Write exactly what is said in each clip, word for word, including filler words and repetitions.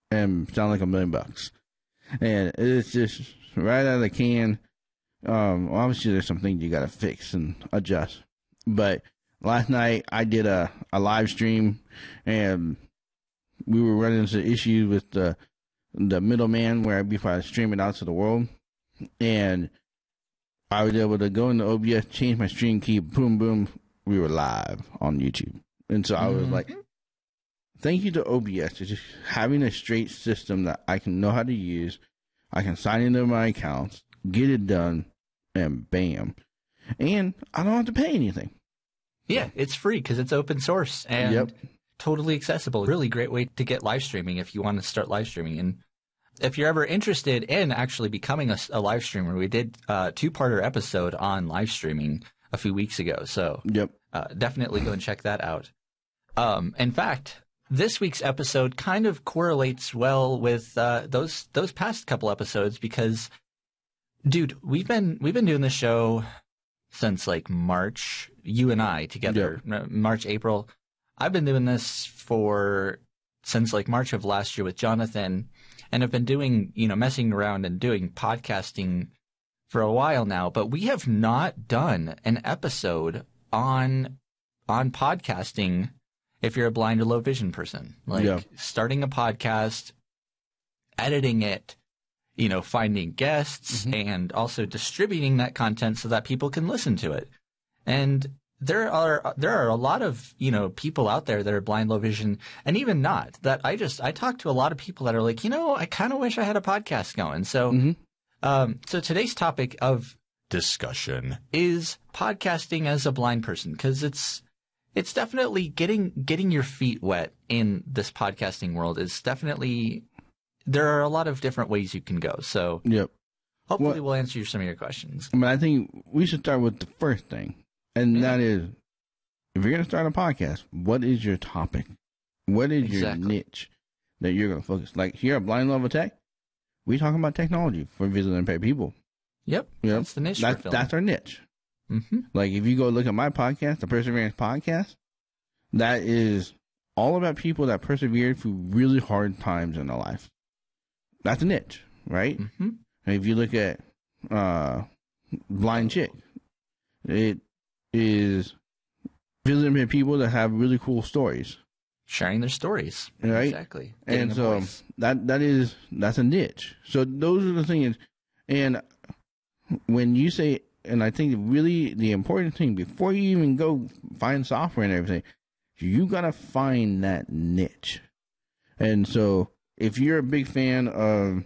and sound like a million bucks. And it's just right out of the can. Um, obviously, there's some things you got to fix and adjust. But last night, I did a, a live stream, and we were running into issues with the the middleman where before I stream it out to the world. And I was able to go into O B S, change my stream key, boom, boom. We were live on YouTube. And so I was mm-hmm. like, thank you to O B S for just having a straight system that I can know how to use. I can sign into my accounts, get it done, and bam. And I don't have to pay anything. Yeah, it's free because it's open source and yep. totally accessible. Really great way to get live streaming if you want to start live streaming. And if you're ever interested in actually becoming a, a live streamer, we did a two-parter episode on live streaming a few weeks ago. So yep. uh, definitely go and check that out. Um, in fact, this week's episode kind of correlates well with uh, those those past couple episodes because, dude, we've been we've been doing this show since like March. You and I together, yep. March, April. I've been doing this for since like March of last year with Jonathan, and have been doing you know messing around and doing podcasting for a while now. But we have not done an episode on on podcasting. If you're a blind or low vision person, like yeah. starting a podcast, editing it, you know, finding guests, mm-hmm. and also distributing that content so that people can listen to it. And there are there are a lot of you know people out there that are blind, low vision, and even not. That I just I talk to a lot of people that are like, you know, I kind of wish I had a podcast going. So, mm-hmm. um, so today's topic of discussion is podcasting as a blind person because it's. It's definitely getting getting your feet wet in this podcasting world is definitely there are a lot of different ways you can go. So yep. hopefully well, we'll answer some of your questions. I mean, I think we should start with the first thing, and yeah. that is if you're going to start a podcast, what is your topic? What is exactly. your niche that you're going to focus? Like here at Blind Level Tech, we talk about technology for visually impaired people. Yep, yep. That's the niche. That's, that's our niche. Mm-hmm. Like if you go look at my podcast, the Perseverance Podcast, that is all about people that persevered through really hard times in their life. That's a niche, right? Mm-hmm. And if you look at uh, Blind Chick, it is visually impaired people that have really cool stories, sharing their stories, right? Exactly. Getting and so voice. that that is that's a niche. So those are the things. And when you say And I think really the important thing before you even go find software and everything, you got to find that niche. And so if you're a big fan of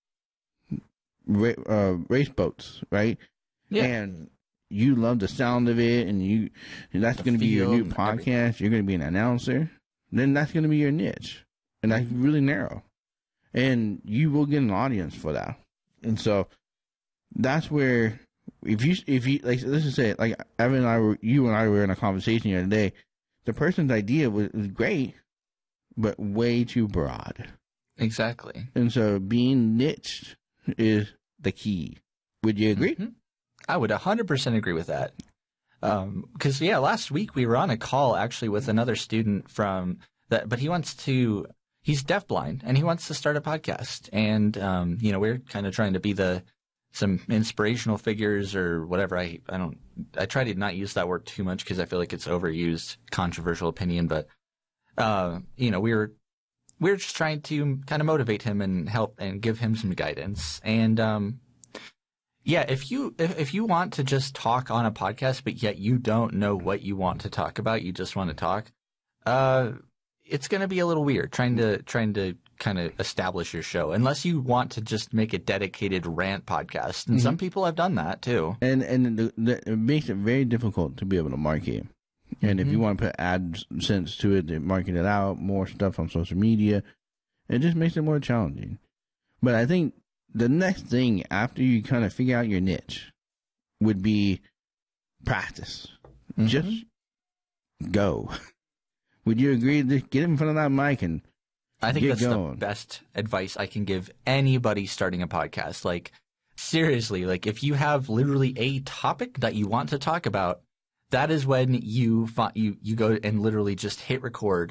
uh, race boats, right? Yeah. And you love the sound of it and you and that's going to be your new podcast, everything. You're going to be an announcer, then that's going to be your niche. And that's really narrow. And you will get an audience for that. And so that's where If you, if you, like, let's just say it, like, Evan and I were, you and I were in a conversation the other day. The person's idea was, was great, but way too broad. Exactly. And so being niched is the key. Would you agree? Mm-hmm. I would one hundred percent agree with that. Um, cause yeah, last week we were on a call actually with another student from that, but he wants to, he's deafblind and he wants to start a podcast. And, um, you know, we're kind of trying to be the, some inspirational figures or whatever. I, I don't, I try to not use that word too much because I feel like it's overused, controversial opinion, but, uh, you know, we were, we were just trying to kind of motivate him and help and give him some guidance. And, um, yeah, if you, if, if you want to just talk on a podcast, but yet you don't know what you want to talk about, you just want to talk, uh, it's going to be a little weird trying to, trying to, kind of establish your show unless you want to just make a dedicated rant podcast. And mm-hmm. some people have done that too. And and the, the, it makes it very difficult to be able to market. And mm-hmm. if you want to put AdSense to it, to market it out, more stuff on social media, it just makes it more challenging. But I think the next thing after you kind of figure out your niche would be practice. Mm-hmm. Just go. Would you agree to get in front of that mic and I think Get that's going. the best advice I can give anybody starting a podcast. Like, seriously, like if you have literally a topic that you want to talk about, that is when you you you go and literally just hit record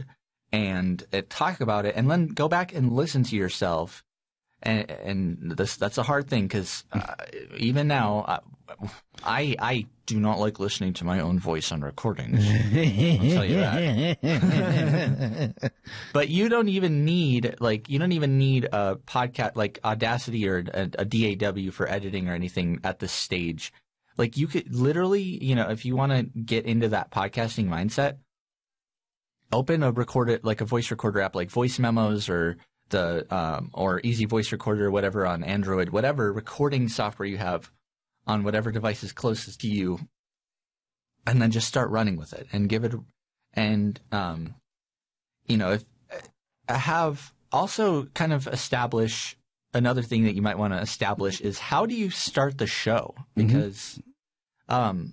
and uh, talk about it, and then go back and listen to yourself. And, and this that's a hard thing because uh, even now, uh, I I do not like listening to my own voice on recordings. I'll tell you that. But you don't even need like you don't even need a podcast like Audacity or a, a D A W for editing or anything at this stage. Like you could literally, you know, if you want to get into that podcasting mindset, open a recorder like a voice recorder app like Voice Memos or the um, or Easy Voice Recorder or whatever on Android, whatever recording software you have on whatever device is closest to you, and then just start running with it and give it and um, you know if have also kind of establish another thing that you might want to establish is how do you start the show, because mm-hmm. um,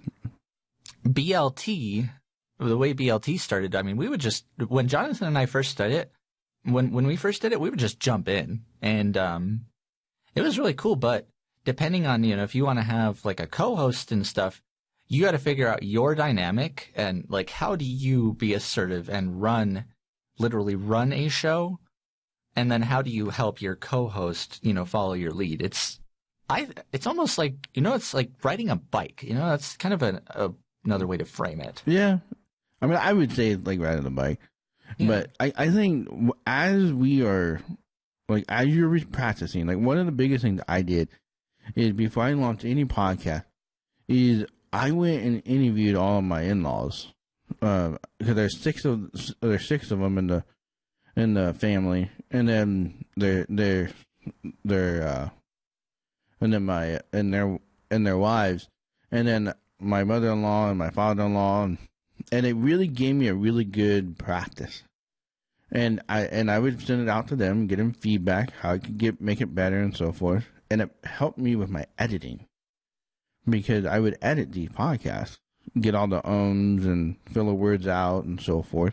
B L T the way B L T started, I mean we would just when Jonathan and I first started it When when we first did it, we would just jump in, and um, it was really cool. But depending on, you know, if you want to have like a co-host and stuff, you got to figure out your dynamic and like how do you be assertive and run, literally run a show, and then how do you help your co-host, you know, follow your lead? It's I it's almost like, you know, it's like riding a bike. You know, that's kind of a, a another way to frame it. Yeah, I mean, I would say like riding a bike. Yeah. But I, I think as we are, like, as you're practicing, like, one of the biggest things I did is before I launched any podcast is I went and interviewed all of my in-laws. Uh, because there's six of, there's six of them in the, in the family. And then they're, they're, they're, uh, and then my, and their, and their wives. And then my mother-in-law and my father-in-law and, And it really gave me a really good practice, and I and I would send it out to them, get them feedback, how I could get make it better, and so forth. And it helped me with my editing because I would edit these podcasts, get all the ums and fill the words out, and so forth.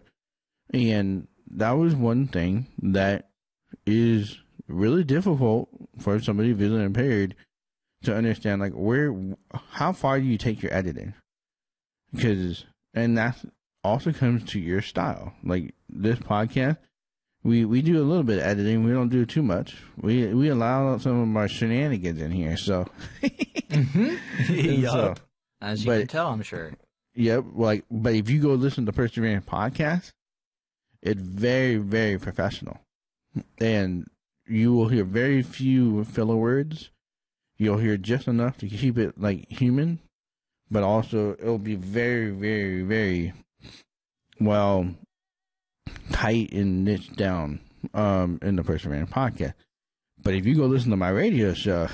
And that was one thing that is really difficult for somebody visually impaired to understand. Like where, how far do you take your editing? Because And that also comes to your style. Like this podcast, we, we do a little bit of editing. We don't do too much. We we allow some of our shenanigans in here. So, mm-hmm. Yep. so as you but, can tell, I'm sure. Yep. Like, but if you go listen to Perseverance podcast, it's very very professional, and you will hear very few filler words. You'll hear just enough to keep it like human. But also, it'll be very, very, very well tight and niched down um, in the Perseverance podcast. But if you go listen to my radio show,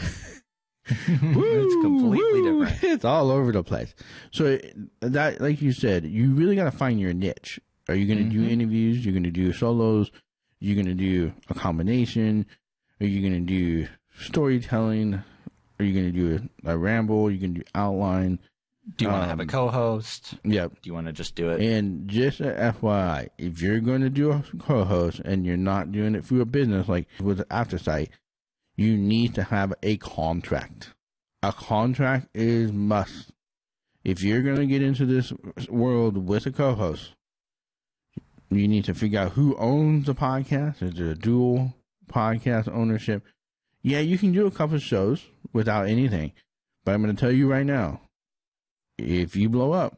woo, it's completely woo, different. It's all over the place. So that, like you said, you really got to find your niche. Are you going to mm-hmm. do interviews? You're going to do solos? You're going to do a combination? Are you going to do storytelling? Are you going to do a, a ramble? You're going to do outline? Do you want to um, have a co-host? Yep. Do you want to just do it? And just a F Y I, if you're going to do a co-host and you're not doing it through a business like with Aftersight, you need to have a contract. A contract is must. If you're going to get into this world with a co-host, you need to figure out who owns the podcast. Is it a dual podcast ownership? Yeah, you can do a couple of shows without anything. But I'm going to tell you right now, if you blow up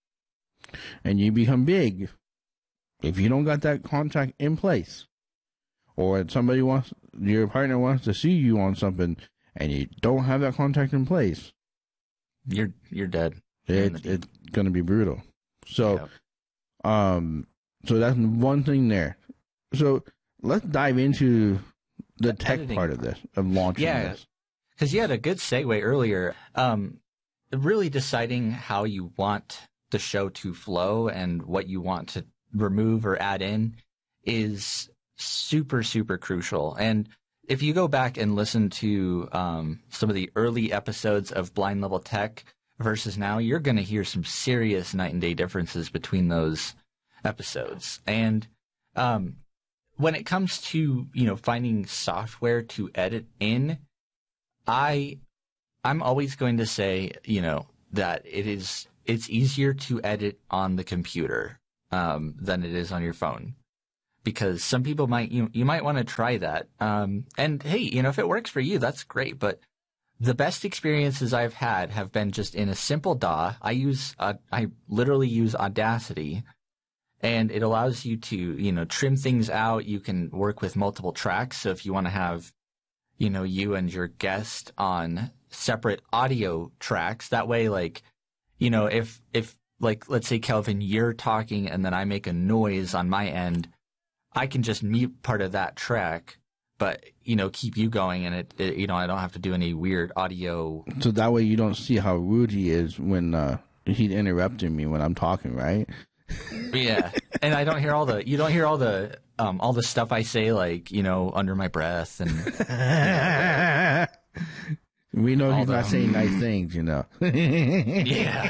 and you become big, if you don't got that contract in place, or somebody wants, your partner wants to see you on something and you don't have that contract in place, you're you're dead. It, it's going to be brutal. So, yeah. um, so that's one thing there. So let's dive into the, the tech editing part of this, of launching yeah, this. Because you had a good segue earlier. Um, really deciding how you want the show to flow and what you want to remove or add in is super, super crucial. And if you go back and listen to um, some of the early episodes of Blind Level Tech versus now, you're going to hear some serious night and day differences between those episodes. And um, when it comes to, you know, finding software to edit in, I I'm always going to say, you know, that it is it's easier to edit on the computer um, than it is on your phone. because some people might you you might want to try that. Um, and hey, you know, if it works for you, that's great. But the best experiences I've had have been just in a simple D A W. I use uh, I literally use Audacity, and it allows you to you know trim things out. You can work with multiple tracks. So if you want to have you know you and your guest on separate audio tracks, that way, like you know if if like let's say Kelvin, you're talking and then I make a noise on my end, I can just mute part of that track, but you know keep you going, and it, it you know I don't have to do any weird audio. So that way you don't see how rude he is when uh, he's interrupting me when I'm talking, right? Yeah, and I don't hear all the you don't hear all the um all the stuff I say, like you know under my breath and. You know, we know he's the, not saying nice things, you know. Yeah.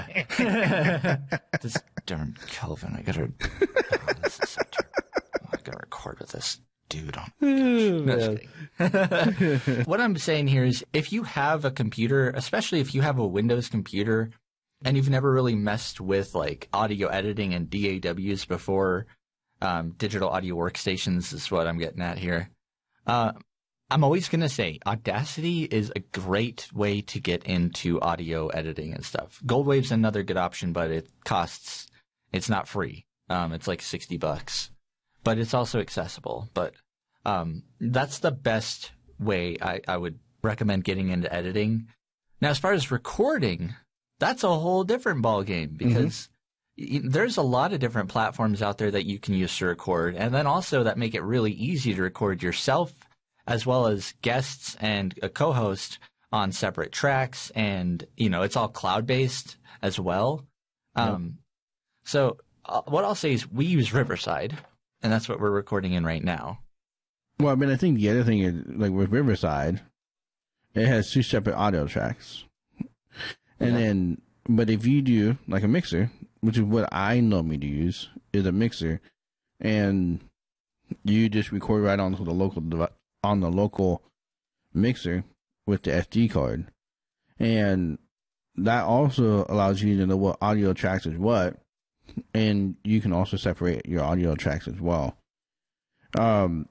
This darn Kelvin, I gotta. Oh, this is so terrible. I gotta record with this dude on. No, just kidding. What I'm saying here is, if you have a computer, especially if you have a Windows computer, and you've never really messed with like audio editing and D A Ws before, um, digital audio workstations is what I'm getting at here. Uh, I'm always going to say Audacity is a great way to get into audio editing and stuff. Goldwave's another good option, but it costs, it's not free. Um, it's like sixty bucks, but it's also accessible. But um, that's the best way I, I would recommend getting into editing. Now, as far as recording, that's a whole different ballgame, because mm-hmm. there's a lot of different platforms out there that you can use to record, and then also that make it really easy to record yourself, as well as guests and a co-host on separate tracks. And, you know, it's all cloud-based as well. Yep. Um, so uh, what I'll say is we use Riverside, and that's what we're recording in right now. Well, I mean, I think the other thing is, like with Riverside, it has two separate audio tracks. And yeah. then, but if you do like a mixer, which is what I normally use, is a mixer, and you just record right onto the local device, on the local mixer with the S D card, and that also allows you to know what audio tracks is what, and you can also separate your audio tracks as well. Um,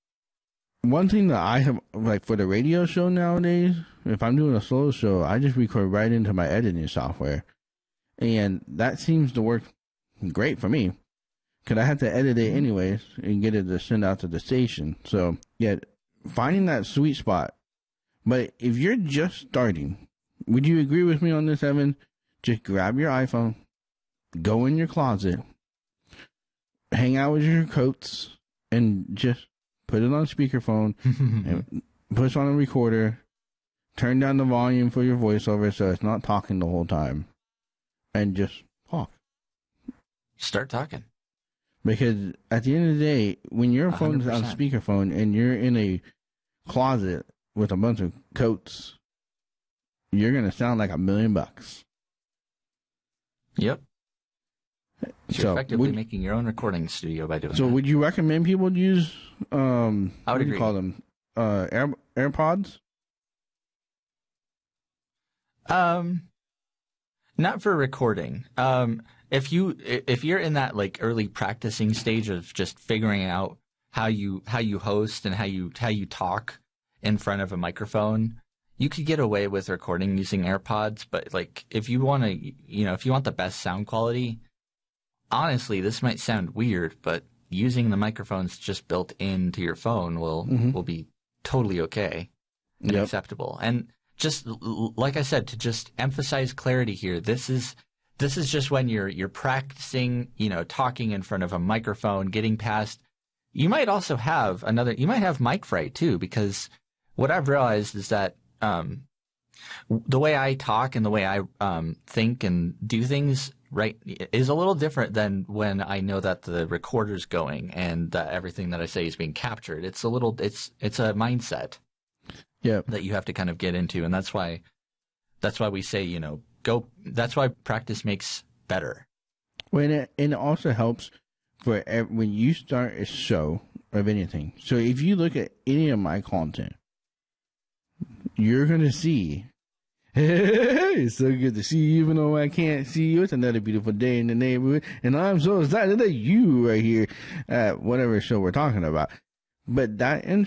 one thing that I have, like for the radio show nowadays, if I'm doing a solo show, I just record right into my editing software, and that seems to work great for me, because I have to edit it anyways and get it to send out to the station. So yeah, finding that sweet spot. But if you're just starting, would you agree with me on this, Evan? Just grab your iPhone, go in your closet, hang out with your coats, and just put it on speakerphone, and push on a recorder, turn down the volume for your voiceover so it's not talking the whole time, and just talk. Start talking. Because at the end of the day, when your phone's on speakerphone and you're in a closet with a bunch of coats, you're going to sound like a million bucks. Yep. You're so effectively would, making your own recording studio by doing so that. So would you recommend people use, um, I would what do agree. you call them, uh, Air, AirPods? Um, not for recording. Um, If you if you're in that like early practicing stage of just figuring out how you how you host and how you how you talk in front of a microphone, you could get away with recording using AirPods. But like if you want to, you know, if you want the best sound quality, honestly, this might sound weird, but using the microphones just built into your phone will mm-hmm. will be totally okay and yep. acceptable. And just like I said, to just emphasize clarity here, this is. This is just when you're you're practicing, you know, talking in front of a microphone, getting past. You might also have another. You might have mic fright too, because what I've realized is that um, the way I talk and the way I um, think and do things, right, is a little different than when I know that the recorder's going and that everything that I say is being captured. It's a little. It's it's a mindset. Yeah. That you have to kind of get into, and that's why. That's why we say, you know. Go. That's why practice makes better. Well, and it, and it also helps for when you start a show of anything. So if you look at any of my content, you're going to see Hey, it's so good to see you, even though I can't see you. It's another beautiful day in the neighborhood, and I'm so excited that you right here at whatever show we're talking about. But that